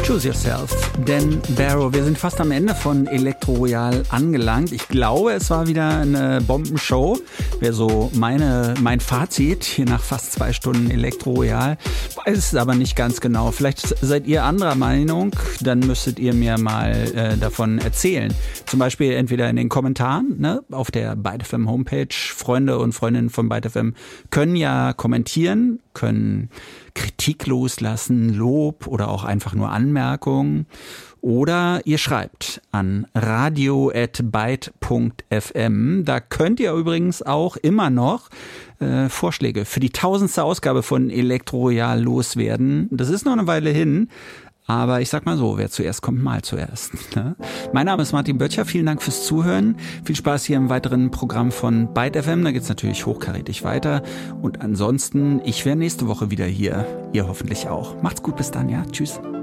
Choose Yourself, Dan Barrow. Wir sind fast am Ende von Elektro Royal angelangt. Ich glaube, es war wieder eine Bombenshow. Wäre so mein Fazit hier nach fast 2 Stunden Elektro Royal. Weiß es aber nicht ganz genau. Vielleicht seid ihr anderer Meinung. Dann müsstet ihr mir mal davon erzählen. Zum Beispiel entweder in den Kommentaren, ne, auf der Byte FM Homepage. Freunde und Freundinnen von Byte FM können ja kommentieren, können Kritik loslassen, Lob oder auch einfach nur Anmerkungen. Oder ihr schreibt an radio@byte.fm. Da könnt ihr übrigens auch immer noch Vorschläge für die 1000. Ausgabe von Elektro Royal loswerden. Das ist noch eine Weile hin. Aber ich sag mal so, wer zuerst kommt, mal zuerst. Ne? Mein Name ist Martin Böttcher, vielen Dank fürs Zuhören. Viel Spaß hier im weiteren Programm von Byte FM, da geht's natürlich hochkarätig weiter. Und ansonsten, ich wäre nächste Woche wieder hier, ihr hoffentlich auch. Macht's gut, bis dann, ja, tschüss.